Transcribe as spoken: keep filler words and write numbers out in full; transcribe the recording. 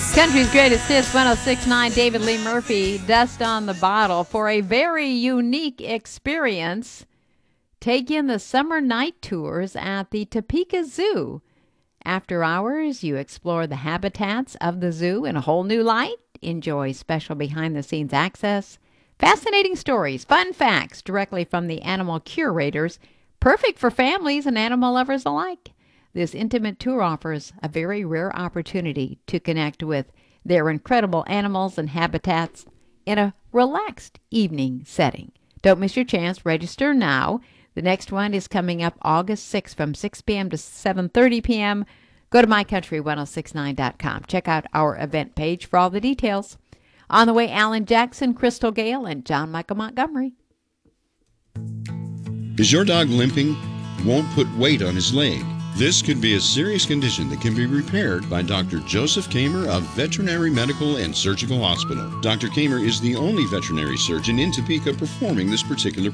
Country's greatest hits, one oh six point nine, David Lee Murphy, Dust on the Bottle. For a very unique experience, take in the summer night tours at the Topeka Zoo. After hours, you explore the habitats of the zoo in a whole new light, enjoy special behind-the-scenes access, fascinating stories, fun facts directly from the animal curators, perfect for families and animal lovers alike. This intimate tour offers a very rare opportunity to connect with their incredible animals and habitats in a relaxed evening setting. Don't miss your chance. Register now. The next one is coming up August sixth from six p.m. to seven thirty p.m. Go to my country ten sixty-nine dot com. Check out our event page for all the details. On the way, Alan Jackson, Crystal Gale, and John Michael Montgomery. Is your dog limping? Won't put weight on his leg? This could be a serious condition that can be repaired by Doctor Joseph Kamer of Veterinary Medical and Surgical Hospital. Doctor Kamer is the only veterinary surgeon in Topeka performing this particular